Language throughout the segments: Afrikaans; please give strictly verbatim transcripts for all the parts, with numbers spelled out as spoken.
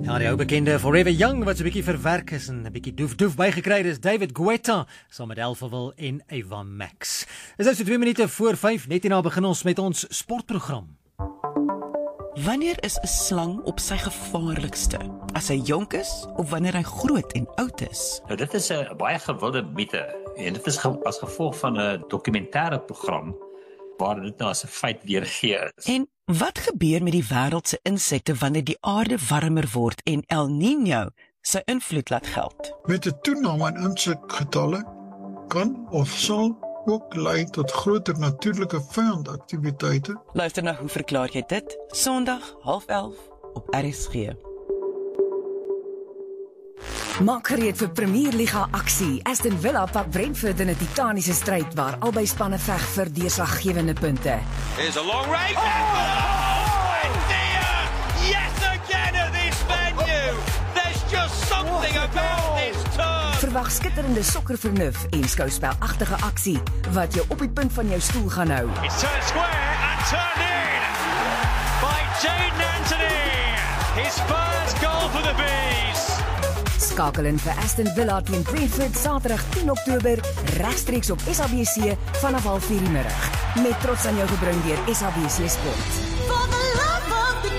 Ja, die ou bekende Forever Young wat so 'n bietjie verwerk is en 'n bietjie doef-doef bygekry het, is David Guetta saam met Elfawil en Ava Max. Is nou so twee minute voor vyf, net hierna begin ons met ons sportprogram. Wanneer is 'n slang op sy gevaarlikste? As hy jonk is of wanneer hy groot en oud is? Nou, dit is 'n baie gewilde mite en dit is ge- as gevolg van 'n dokumentêre program waar dit nou as 'n feit weergee is. En wat gebeur met die wêreld se insekte wanneer die aarde warmer word en El Niño sy invloed laat geld? Met 'n toename in insekgetalle kan of sal ook lei tot groter natuurlike vyandaktiwiteite. Luister nou, hoe verklaar jy dit? Sondag, half elf op R S G. Maak gereed vir Premier Liga aksie. Aston Villa pak Brentford in 'n titaniese stryd waar albei spanne veg vir deurslaggewende punte. Here's a long range. Oh, dear! Yes, again at this venue. There's just something about this turn. Verwag skitterende sokkervernuf en skouspelagtige aksie wat jou op die punt van jou stoel gaan hou. It's turned square and turned in by Jayden Anthony. His first goal for the Bees. Skakel in vir Aston Villa teen Brentford Saterdag tien Oktober regstreeks op S A B C vanaf half vier die middag. Met trots aan jou gebring deur S A B C Sport. For the love of the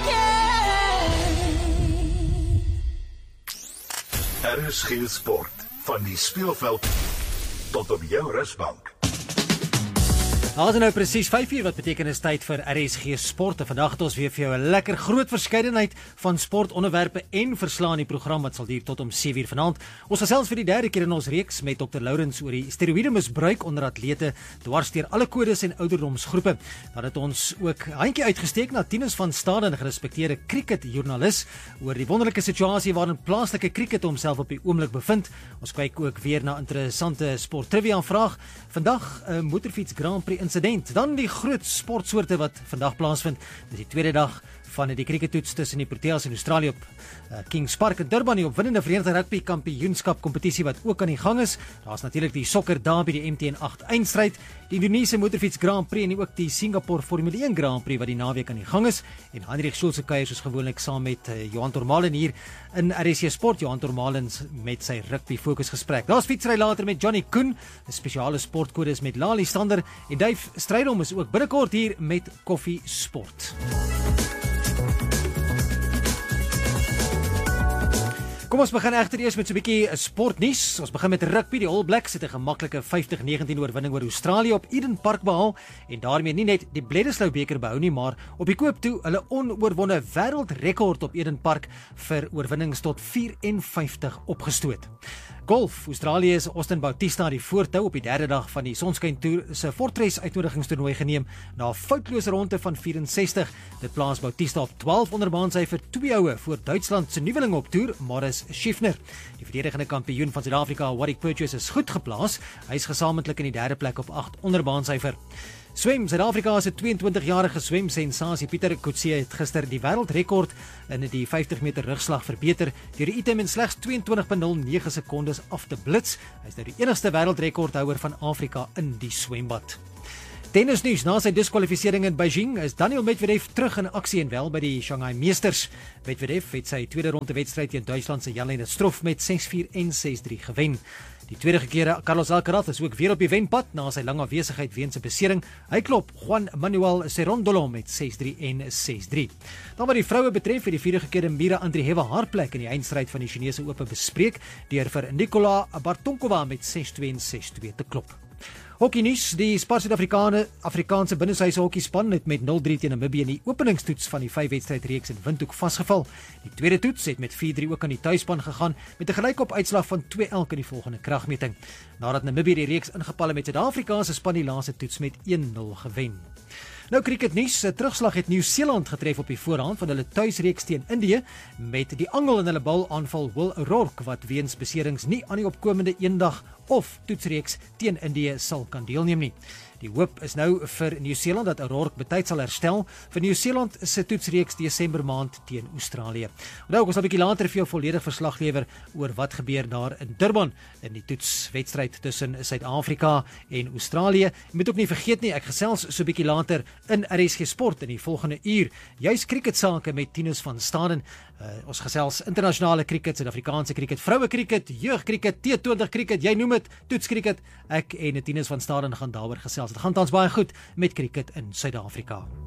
game. R S G Sport, van die speelveld tot op jou rusbank. Nou is nou presies vyf uur, wat beteken is tyd vir R S G Sport. En vandag het ons weer vir jou 'n lekker groot verskeidenheid van sportonderwerpe en verslae in die program wat sal duur tot om sewe uur vanaand. Ons gesels vir die derde keer in ons reeks met dokter Lourens oor die steroïde misbruik onder atlete dwars deur alle kodes en ouderdomsgroepe. Dan het ons ook handjie uitgesteek na Tinus van Staden, 'n gerespekteerde cricketjoernalis, oor die wonderlike situasie waarin plaaslike cricket homself op die oomblik bevind. Ons kyk ook weer na interessante sport trivia vraag. Vandag 'n motorfiets Grand Prix incident. Dan die groot sportsoorte wat vandag plaasvind. Dis die tweede dag van die crickettoets tussen die Proteas en Australië op uh, Kings Park in Durban, die opwindende Verenigde Rugby Kampioenskap kompetisie wat ook aan die gang is. Daar's natuurlik die sokker derby, die M T N agt eindstryd, die Indonesiese motorfiets Grand Prix en ook die Singapore Formule een Grand Prix wat die naweek aan die gang is. En Hendrik Schulze kuier soos gewoonlik saam met uh, Johan Tormalen hier in R S C Sport. Johan Tormalen met sy rugby fokus gesprek. Daar's fietsry later met Johnny Koen, 'n spesiale sportkodes met Lali Stander en Dave Strydom is ook binnekort hier met Koffie Sport. Kom ons begin egter eers met so 'n bietjie sportnuus. Ons begin met rugby. Die All Blacks het 'n gemaklike vyftig negentien oorwinning oor Australië op Eden Park behaal en daarmee nie net die Bledisloe beker behou nie, maar op die koop toe hulle onoorwonde wêreldrekord op Eden Park vir oorwinnings tot vyf en vyftig opgestoot. Golf. Australië is Austin Bautista die voortou op die derde dag van die Sonskyn Tour se Fortress uitnodigingstoernooi geneem na 'n foutlose ronde van vyf en sestig. Dit plaas Bautista op twaalf onder baansyfer, twee houe voor Duitsland se nuweling op toer, Maurice Schiffner. Die verdedigende kampioen van Suid-Afrika, Warwick Purchase, is goed geplaas. Hy is gesamentlik in die derde plek op agt onder baansyfer. Swem. Suid-Afrika se tweeëntwintigjarige swemsensasie Pieter Kotse het gister die wêreldrekord in die vyftig meter rugslag verbeter deur die item in slegs tweeëntwintig komma nul nege sekondes af te blits. Hy is nou die enigste wêreldrekordhouer van Afrika in die swembad. Tennisnuus. Na sy diskwalifisering in Beijing is Daniel Medvedev terug in aksie en wel by die Shanghai Meesters. Medvedev het sy tweede ronde wedstryd teen Duitsland se Jan-Lennard Struff met ses vier en ses drie gewen. Die tweede gekeerde Carlos Alcaraz is ook weer op die wenpad na sy lang afwesigheid weens 'n besering. Hy klop Juan Manuel Cerundolo met ses drie en ses drie. Dan wat die vroue betref, het die vierde gekeerde Mira Andreeva haar plek in die eindstryd van die Chinese Ope bespreek deur vir Nikola Bartonkova met ses twee en ses twee te klop. Hockey nuus. Die Spar Suid-Afrikaanse Afrikaanse binnenshuise hokkiespan het met nul drie teen Namibië in die openingstoets van die vyf wedstrydreeks in Windhoek vasgeval. Die tweede toets het met vier drie ook aan die tuisspan gegaan met 'n gelykop uitslag van twee elk in die volgende kragmeting. Nadat Namibië die reeks ingepal het met Suid-Afrika se span die laaste toets met een nul gewen. Nou cricket nuus. 'n Terugslag het Nieu-Seeland getref op die voorhand van hulle tuisreeks teen Indië met die angel in hulle bal aanval Will O'Rourke wat weens beserings nie aan die opkomende eendag of toetsreeks teen Indië sal kan deelneem nie. Die Die hoop is nou vir Nieu-Seeland dat O'Rourke betyds sal herstel vir Nieu-Seeland se toetsreeks Desember maand teen Australië. Nou, ons sal 'n bietjie later vir jou volledig verslag lewer oor wat gebeur daar in Durban in die toetswedstryd tussen Suid-Afrika en Australië. Jy moet ook nie vergeet nie, ek gesels so 'n bietjie later in R S G Sport in die volgende uur. Juis cricketsake met Tinus van Staden. Uh, ons gesels internasionale cricket, Suid-Afrikaanse cricket, vroue cricket, jeugkriket, T twintig cricket, jy noem dit, toetskriket. Ek en Tinus van Staden gaan daaroor gesels. Dit gaan tans baie goed met cricket in Suid-Afrika.